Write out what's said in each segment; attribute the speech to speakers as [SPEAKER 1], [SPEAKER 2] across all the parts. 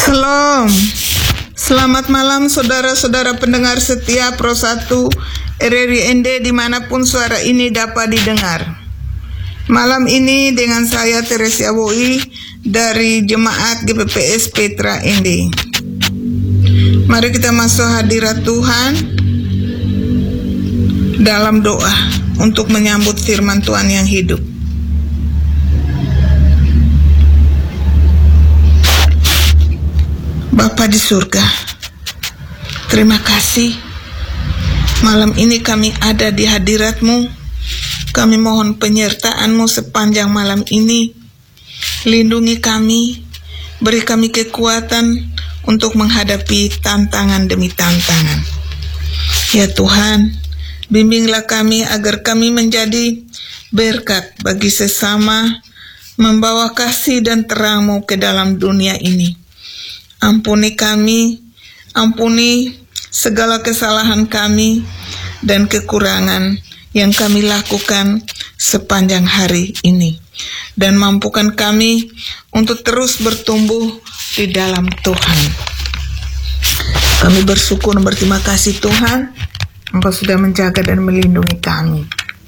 [SPEAKER 1] Shalom. Selamat malam saudara-saudara pendengar setia Pro 1 RRIND dimanapun suara ini dapat didengar. Malam ini dengan saya Teresia Woi dari Jemaat GPPS Petra ND. Mari kita masuk hadirat Tuhan dalam doa untuk menyambut firman Tuhan yang hidup. Bapa di surga, terima kasih malam ini kami ada di hadirat-Mu. Kami mohon penyertaan-Mu sepanjang malam ini. Lindungi kami, beri kami kekuatan untuk menghadapi tantangan demi tantangan. Ya Tuhan, bimbinglah kami agar kami menjadi berkat bagi sesama, membawa kasih dan terang-Mu ke dalam dunia ini. Ampuni kami, ampuni segala kesalahan kami dan kekurangan yang kami lakukan sepanjang hari ini. Dan mampukan kami untuk terus bertumbuh di dalam Tuhan. Kami bersyukur dan berterima kasih Tuhan, Engkau sudah menjaga dan melindungi kami.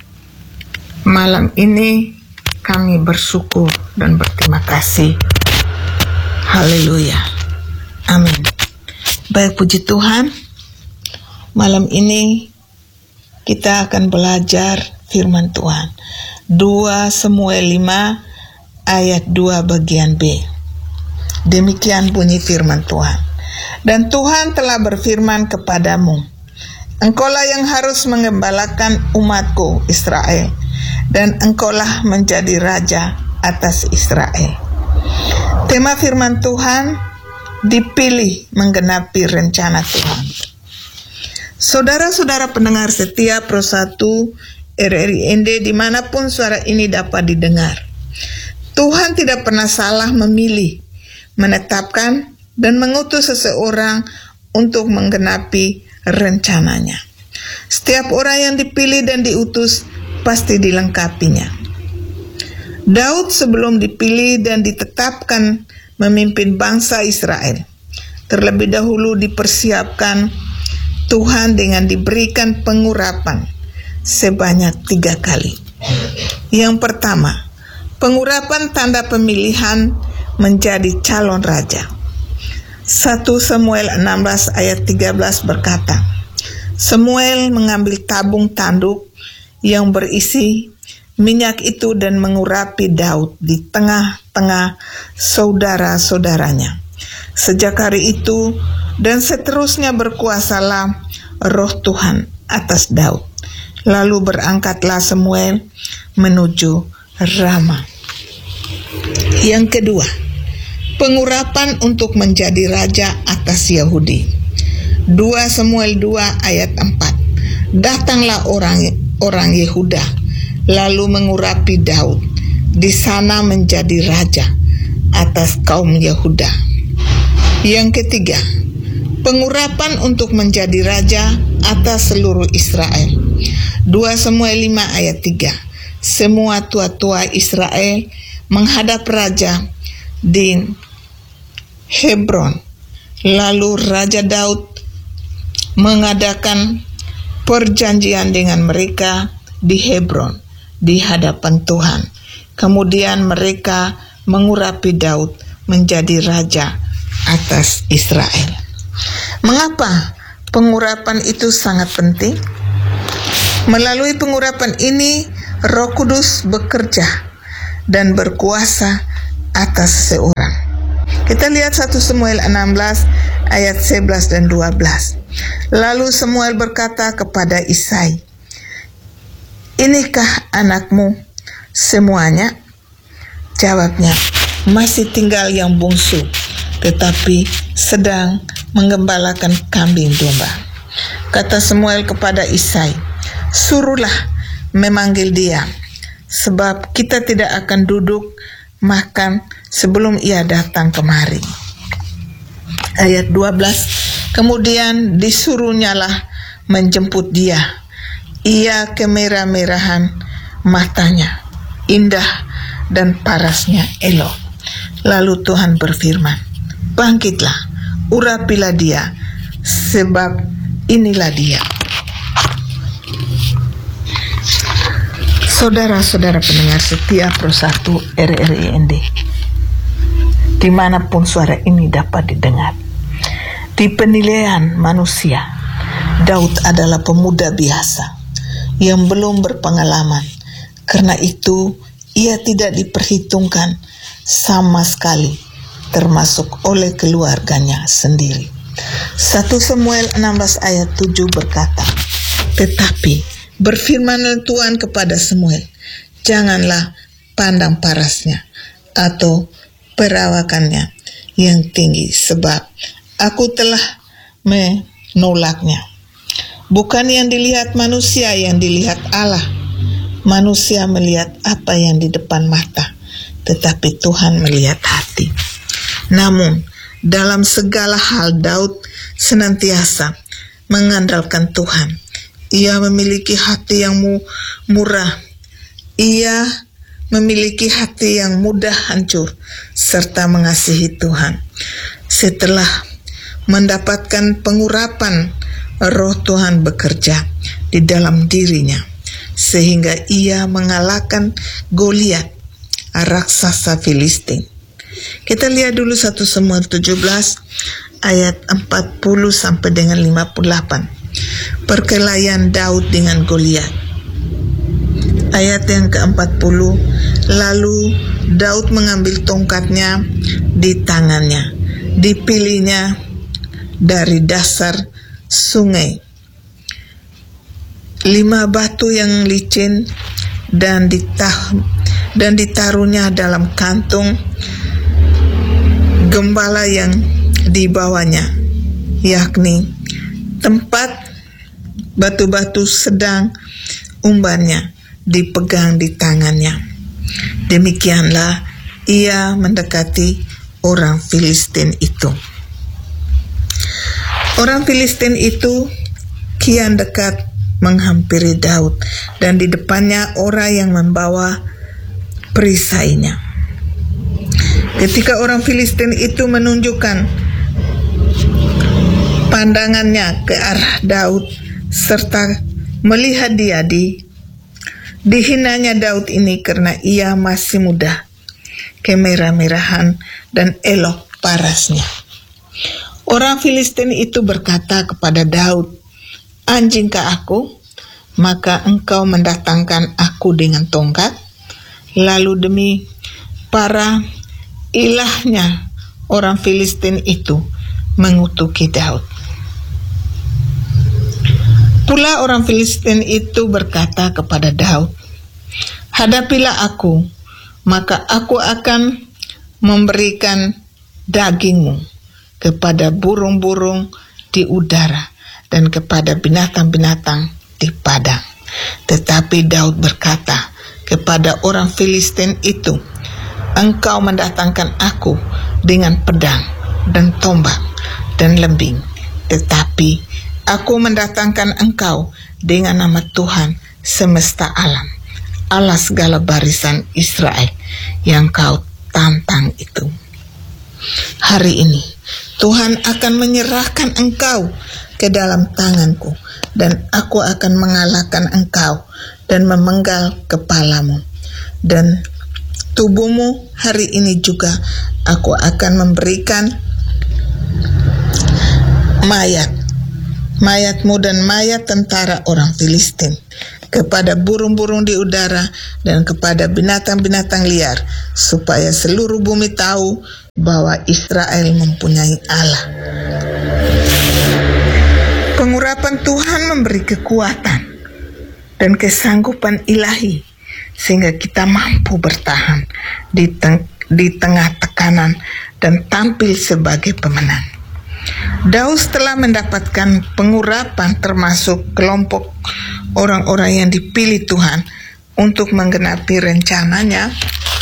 [SPEAKER 1] Malam ini kami bersyukur dan berterima kasih. Haleluya. Amin. Baik, puji Tuhan. Malam ini kita akan belajar firman Tuhan. 2 Samuel 5 ayat 2 bagian B. Demikian bunyi firman Tuhan. Dan Tuhan telah berfirman kepadamu, engkaulah yang harus mengembalakan umatku Israel, dan engkaulah menjadi raja atas Israel. Tema firman Tuhan, dipilih menggenapi rencana Tuhan. Saudara-saudara pendengar setia Pro 1 RRIND dimanapun suara ini dapat didengar, Tuhan tidak pernah salah memilih, menetapkan dan mengutus seseorang untuk menggenapi rencananya. Setiap orang yang dipilih dan diutus pasti dilengkapinya. Daud sebelum dipilih dan ditetapkan memimpin bangsa Israel, terlebih dahulu dipersiapkan Tuhan dengan diberikan pengurapan sebanyak 3 kali. Yang pertama, pengurapan tanda pemilihan menjadi calon raja. 1 Samuel 16 ayat 13 berkata, Samuel mengambil tabung tanduk yang berisi minyak itu dan mengurapi Daud di tengah-tengah saudara-saudaranya. Sejak hari itu dan seterusnya berkuasalah roh Tuhan atas Daud. Lalu berangkatlah Samuel menuju Rama. Yang kedua, pengurapan untuk menjadi raja atas Yahudi. 2 Samuel 2 ayat 4. Datanglah orang Yehuda lalu mengurapi Daud di sana menjadi raja atas kaum Yehuda. Yang ketiga, pengurapan untuk menjadi raja atas seluruh Israel. 2 Samuel 5 ayat 3. Semua tua-tua Israel menghadap raja di Hebron. Lalu Raja Daud mengadakan perjanjian dengan mereka di Hebron di hadapan Tuhan. Kemudian mereka mengurapi Daud menjadi raja atas Israel. Mengapa pengurapan itu sangat penting? Melalui pengurapan ini, Roh Kudus bekerja dan berkuasa atas seseorang. Kita lihat 1 Samuel 16 ayat 11 dan 12. Lalu Samuel berkata kepada Isai, inikah anakmu semuanya? Jawabnya, masih tinggal yang bungsu, tetapi sedang menggembalakan kambing domba. Kata Samuel kepada Isai, suruhlah memanggil dia, sebab kita tidak akan duduk makan sebelum ia datang kemari. Ayat 12, kemudian disuruhnyalah menjemput dia. Ia kemerah-merahan matanya, indah dan parasnya elok. Lalu Tuhan berfirman, Bangkitlah, urapilah dia, sebab inilah dia. Saudara-saudara pendengar setia Pro 1 RRIND, dimanapun suara ini dapat didengar, di penilaian manusia, Daud adalah pemuda biasa yang belum berpengalaman. Karena itu ia tidak diperhitungkan sama sekali, termasuk oleh keluarganya sendiri. 1 Samuel 16 ayat 7 berkata, tetapi berfirmanlah Tuhan kepada Samuel, janganlah pandang parasnya atau perawakannya yang tinggi, sebab aku telah menolaknya. Bukan yang dilihat manusia, yang dilihat Allah. Manusia melihat apa yang di depan mata, tetapi Tuhan melihat hati. Namun, dalam segala hal Daud senantiasa mengandalkan Tuhan. Ia memiliki hati yang murah. Ia memiliki hati yang mudah hancur, serta mengasihi Tuhan. Setelah mendapatkan pengurapan, Roh Tuhan bekerja di dalam dirinya, sehingga ia mengalahkan Goliat, raksasa Filistin. Kita lihat dulu 1 Samuel 17 ayat 40 sampai dengan 58. Perkelahian Daud dengan Goliat. Ayat yang ke-40, lalu Daud mengambil tongkatnya di tangannya, dipilihnya dari dasar sungai 5 batu yang licin dan ditaruhnya dalam kantung gembala yang dibawanya, yakni tempat batu-batu sedang umbannya dipegang di tangannya. Demikianlah ia mendekati orang Filistin itu. Orang Filistin itu kian dekat menghampiri Daud, dan di depannya orang yang membawa perisainya. Ketika orang Filistin itu menunjukkan pandangannya ke arah Daud serta melihat dia, dihinanya Daud ini karena ia masih muda, kemerah-merahan dan elok parasnya. Orang Filistin itu berkata kepada Daud, anjingkah aku, maka engkau mendatangkan aku dengan tongkat? Lalu demi para ilahnya, orang Filistin itu mengutuki Daud. Pula orang Filistin itu berkata kepada Daud, hadapilah aku, maka aku akan memberikan dagingmu kepada burung-burung di udara dan kepada binatang-binatang di padang. Tetapi Daud berkata kepada orang Filistin itu, engkau mendatangkan aku dengan pedang dan tombak dan lembing, tetapi aku mendatangkan engkau dengan nama Tuhan semesta alam, Allah segala barisan Israel yang kau tantang itu. Hari ini Tuhan akan menyerahkan engkau ke dalam tanganku, dan aku akan mengalahkan engkau dan memenggal kepalamu, dan tubuhmu hari ini juga aku akan memberikan mayatmu dan mayat tentara orang Filistin kepada burung-burung di udara dan kepada binatang-binatang liar, supaya seluruh bumi tahu bahwa Israel mempunyai Allah. Pengurapan Tuhan memberi kekuatan dan kesanggupan ilahi sehingga kita mampu bertahan di tengah tekanan dan tampil sebagai pemenang. Daud telah mendapatkan pengurapan termasuk kelompok orang-orang yang dipilih Tuhan untuk menggenapi rencananya.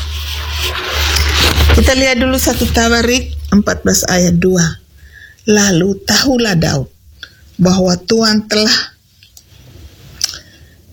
[SPEAKER 1] Kita lihat dulu 1 Tawarik 14 ayat 2. Lalu tahulah Daud bahwa Tuhan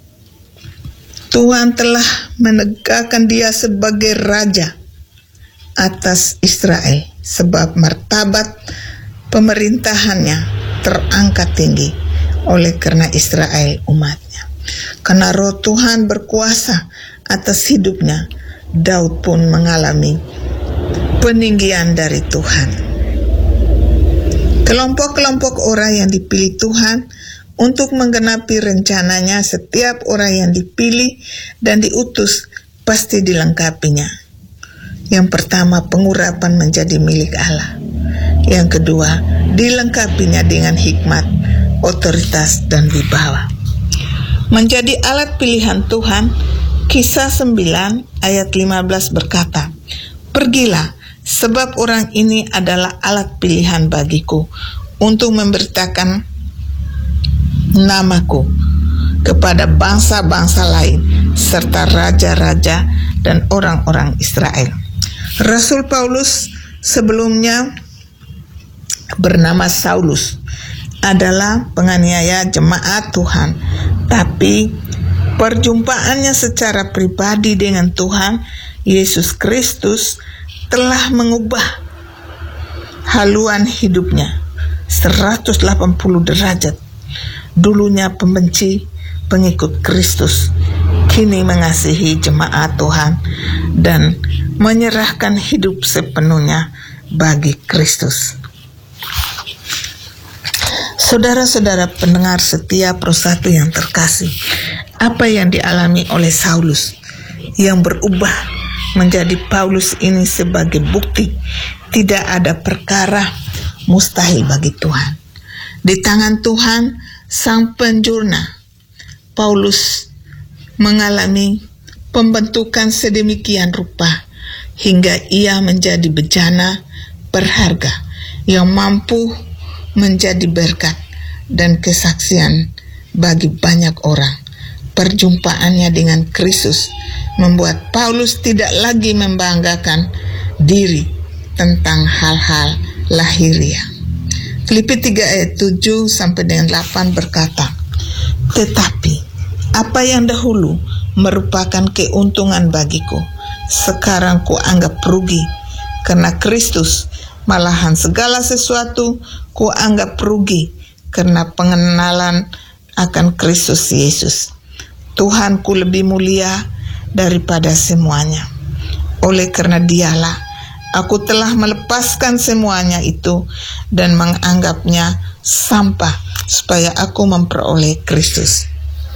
[SPEAKER 1] telah menegakkan dia sebagai raja atas Israel, sebab martabat pemerintahannya terangkat tinggi oleh karena Israel umatnya. Karena roh Tuhan berkuasa atas hidupnya, Daud pun mengalami peninggian dari Tuhan. Kelompok-kelompok orang yang dipilih Tuhan untuk menggenapi rencananya, setiap orang yang dipilih dan diutus pasti dilengkapinya. Yang pertama, pengurapan menjadi milik Allah. Yang kedua, dilengkapinya dengan hikmat, otoritas, dan wibawa. Menjadi alat pilihan Tuhan, Kisah 9 ayat 15 berkata, "Pergilah, sebab orang ini adalah alat pilihan bagiku untuk memberitakan namaku kepada bangsa-bangsa lain serta raja-raja dan orang-orang Israel." Rasul Paulus sebelumnya bernama Saulus, adalah penganiaya jemaat Tuhan, tapi perjumpaannya secara pribadi dengan Tuhan Yesus Kristus telah mengubah haluan hidupnya 180 derajat. Dulunya pembenci pengikut Kristus, kini mengasihi jemaat Tuhan dan menyerahkan hidup sepenuhnya bagi Kristus. Saudara-saudara pendengar setia Pro1 yang terkasih, apa yang dialami oleh Saulus yang berubah menjadi Paulus ini sebagai bukti tidak ada perkara mustahil bagi Tuhan. Di tangan Tuhan Sang Penjurna, Paulus mengalami pembentukan sedemikian rupa hingga ia menjadi bejana berharga yang mampu menjadi berkat dan kesaksian bagi banyak orang. Perjumpaannya dengan Kristus membuat Paulus tidak lagi membanggakan diri tentang hal-hal lahiriah. Filipi 3 ayat 7 sampai dengan 8 berkata, "Tetapi apa yang dahulu merupakan keuntungan bagiku, sekarang kuanggap rugi karena Kristus. Malahan segala sesuatu kuanggap rugi karena pengenalan akan Kristus Yesus, Tuhanku lebih mulia daripada semuanya. Oleh karena Dialah aku telah melepaskan semuanya itu dan menganggapnya sampah supaya aku memperoleh Kristus.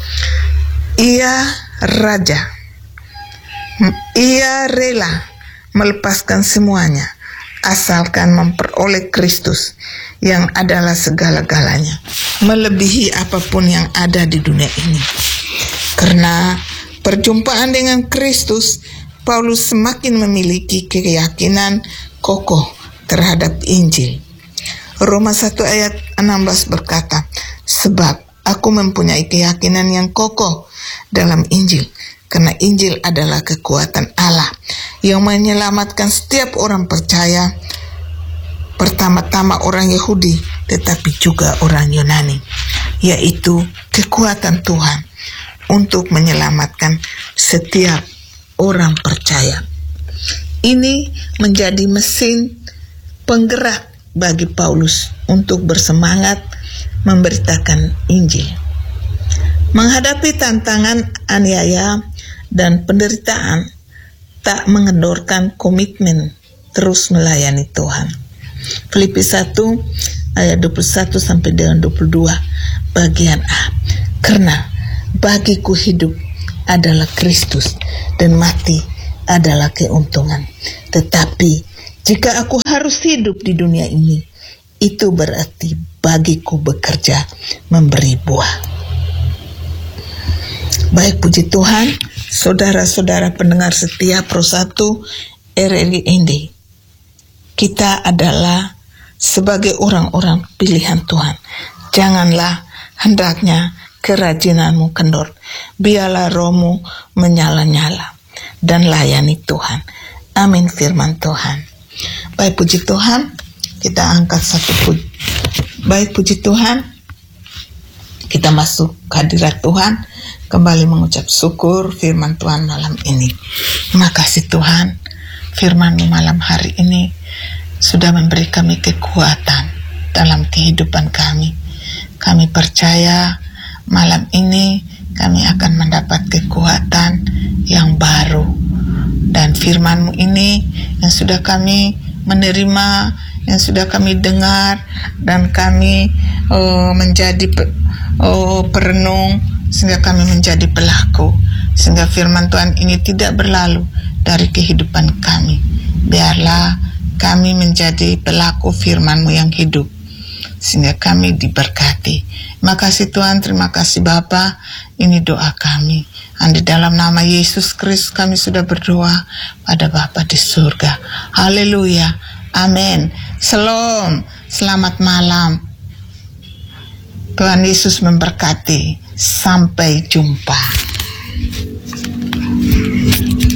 [SPEAKER 1] Ia raja, ia rela melepaskan semuanya asalkan memperoleh Kristus yang adalah segala-galanya, melebihi apapun yang ada di dunia ini. Karena perjumpaan dengan Kristus, Paulus semakin memiliki keyakinan kokoh terhadap Injil. Roma 1 ayat 16 berkata, "Sebab aku mempunyai keyakinan yang kokoh dalam Injil, karena Injil adalah kekuatan Allah yang menyelamatkan setiap orang percaya, pertama-tama orang Yahudi, tetapi juga orang Yunani, yaitu kekuatan Tuhan untuk menyelamatkan setiap orang percaya." Ini menjadi mesin penggerak bagi Paulus untuk bersemangat memberitakan Injil. Menghadapi tantangan aniaya dan penderitaan, tak mengendorkan komitmen terus melayani Tuhan. Filipi 1 ayat 21 sampai dengan 22 bagian A. "Karena bagiku hidup adalah Kristus dan mati adalah keuntungan. Tetapi jika aku harus hidup di dunia ini, itu berarti bagiku bekerja memberi buah." Baik, puji Tuhan, saudara-saudara pendengar setia Pro1 RRI Indi, kita adalah sebagai orang-orang pilihan Tuhan. Janganlah hendaknya kerajinanmu kendor, biarlah rohmu menyala-nyala dan layani Tuhan. Amin firman Tuhan. Baik, puji Tuhan, kita angkat satu puji. Baik, puji Tuhan, kita masuk hadirat Tuhan, kembali mengucap syukur firman Tuhan malam ini. Terima kasih Tuhan, firman-Mu malam hari ini sudah memberi kami kekuatan dalam kehidupan kami. Kami percaya malam ini kami akan mendapat kekuatan yang baru. Dan firman-Mu ini yang sudah kami menerima, yang sudah kami dengar, dan kami menjadi perenung, sehingga kami menjadi pelaku, sehingga firman Tuhan ini tidak berlalu dari kehidupan kami. Biarlah kami menjadi pelaku firman-Mu yang hidup, sehingga kami diberkati. Terima kasih Tuhan, terima kasih Bapa. Ini doa kami. Dan di dalam nama Yesus Kristus kami sudah berdoa pada Bapa di surga. Haleluya. Amin. Shalom. Selamat malam. Tuhan Yesus memberkati. Sampai jumpa.